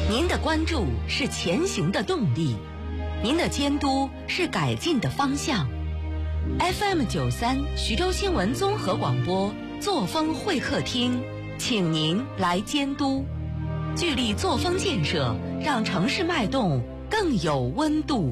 您的关注是前行的动力，您的监督是改进的方向。FM93徐州新闻综合广播作风会客厅，请您来监督，聚力作风建设，让城市脉动更有温度。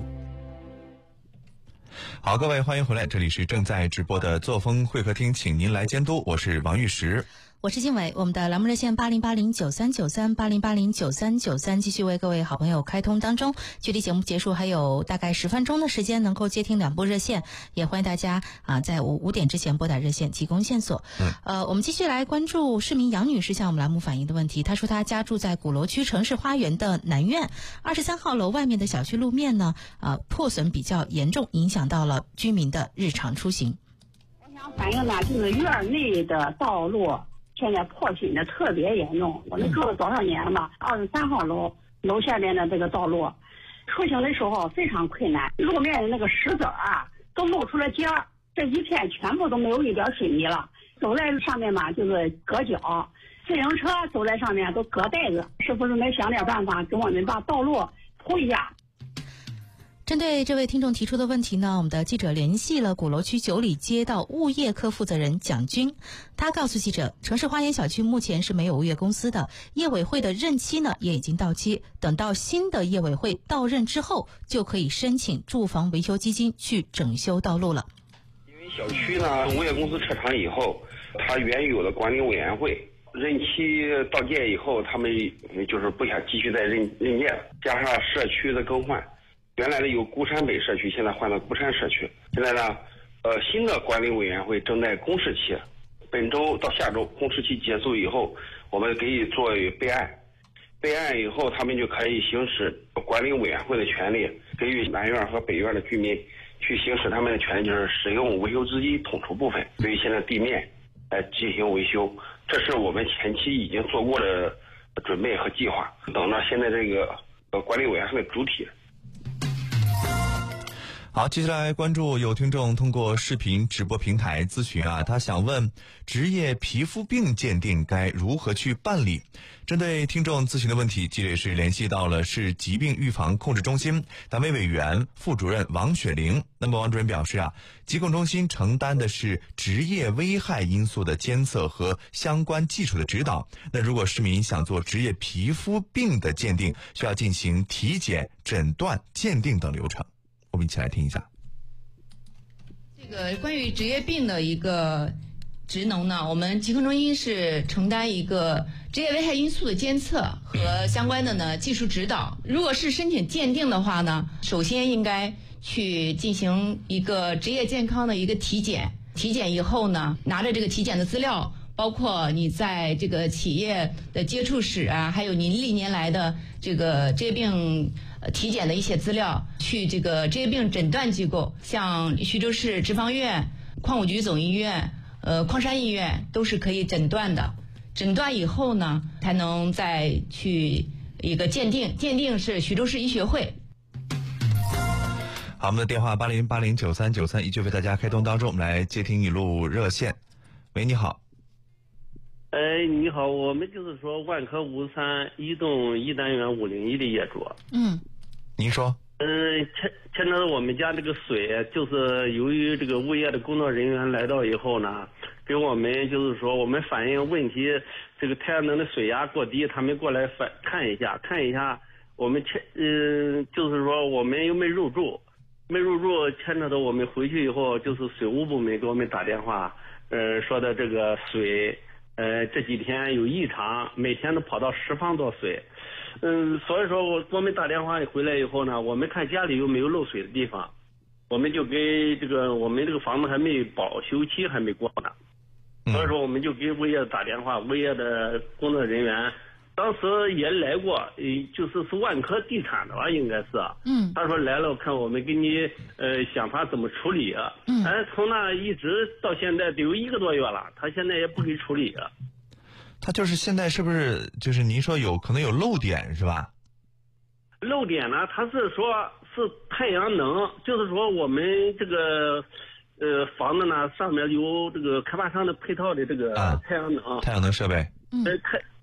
好，各位欢迎回来，这里是正在直播的作风会客厅，请您来监督，我是王玉石。 我是金伟，我们的栏目热线80809393 80809393继续为各位好朋友开通当中，距离节目结束还有大概10分钟的时间，能够接听2部热线，也欢迎大家在5点之前拨打热线提供线索。我们继续来关注市民杨女士向我们栏目反映的问题。她说她家住在鼓楼区城市花园的南院23号楼外面的小区路面呢，破损比较严重，影响到了居民的日常出行。 我想反映呢，就是院内的道路现在破损的特别严重，我们住了多少年了？23号楼下面的这个道路，出行的时候非常困难，路面的那个石子都露出了尖儿，这一片全部都没有一点水泥了。走在上面嘛，就是隔脚，自行车走在上面都隔带子，是不是能想点办法给我们把道路铺一下？ 针对这位听众提出的问题呢，我们的记者联系了鼓楼区九里街道物业科负责人蒋军，他告诉记者，城市花园小区目前是没有物业公司的，业委会的任期呢也已经到期，等到新的业委会到任之后，就可以申请住房维修基金去整修道路了。 因为小区呢，物业公司撤场以后，它原有的管理委员会任期到届以后，他们就是不想继续再任届了，加上社区的更换。原来的有孤山北社区，现在换到孤山社区。现在呢，新的管理委员会正在公示期，本周到下周公示期结束以后，我们给予作为备案。备案以后，他们就可以行使管理委员会的权利，给予南院和北院的居民去行使他们的权利，就是使用维修资金统筹部分对于现在地面来进行维修。这是我们前期已经做过的准备和计划，等到现在这个管理委员会的主体。 好，接下来关注有听众通过视频直播平台咨询他想问职业皮肤病鉴定该如何去办理。针对听众咨询的问题，记者也是联系到了市疾病预防控制中心党委委员副主任王雪玲。那么王主任表示疾控中心承担的是职业危害因素的监测和相关技术的指导。那如果市民想做职业皮肤病的鉴定，需要进行体检、诊断、鉴定等流程。我们一起来听一下。 这个关于职业病的一个职能呢，我们疾控中心是承担一个职业危害因素的监测和相关的呢技术指导。如果是申请鉴定的话呢，首先应该去进行一个职业健康的一个体检，体检以后呢，拿着这个体检的资料，包括你在这个企业的接触史还有您历年来的这个职业病体检的一些资料，去这个职业病诊断机构，像徐州市直方院、矿务局总医院、矿山医院都是可以诊断的。诊断以后呢，才能再去一个鉴定，鉴定是徐州市医学会。 好，我们的电话80809393依旧为大家开通当中，我们来接听一路热线。喂，你好。 你好，我们就是说万科53移动1单元501的业主。 您说。 前头我们家这个水，就是由于这个物业的工作人员来到以后呢，给我们就是说我们反映问题，这个太阳能的水压过低，他们过来看一下，我们就是说我们又没入住，前头我们回去以后，就是水务部门给我们打电话，说的这个水。这几天有异常，每天都跑到10方多水，所以说我们打电话回来以后呢，我们看家里有没有漏水的地方，我们就给我们这个房子还没保修期还没过呢，所以说我们就给物业打电话，物业的工作人员当时也来过，就是万科地产的吧，应该是。他说来了，看我们给你想法怎么处理。从那一直到现在得有1个多月了，他现在也不给处理。 他就是现在是不是就是您说可能有漏点是吧？ 漏点呢，他是说是太阳能，就是说我们这个房子呢上面有这个开发商的配套的这个太阳能设备。